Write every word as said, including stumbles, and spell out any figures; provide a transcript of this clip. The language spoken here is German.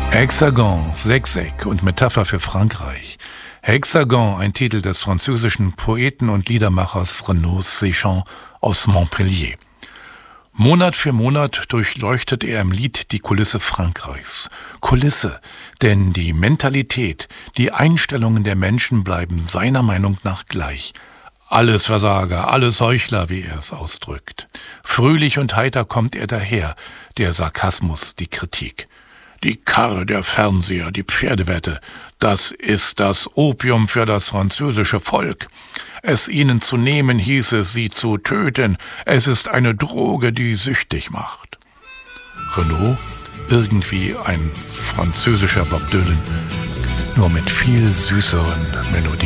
Hexagon, Sechseck und Metapher für Frankreich. Hexagon, ein Titel des französischen Poeten und Liedermachers Renaud Séchant aus Montpellier. Monat für Monat durchleuchtet er im Lied die Kulisse Frankreichs. Kulisse, denn die Mentalität, die Einstellungen der Menschen bleiben seiner Meinung nach gleich. Alles Versager, alles Heuchler, wie er es ausdrückt. Fröhlich und heiter kommt er daher, der Sarkasmus, die Kritik. Die Karre, der Fernseher, die Pferdewette, das ist das Opium für das französische Volk. Es ihnen zu nehmen, hieße sie zu töten. Es ist eine Droge, die süchtig macht. Renaud, irgendwie ein französischer Bob Dylan, nur mit viel süßeren Melodien.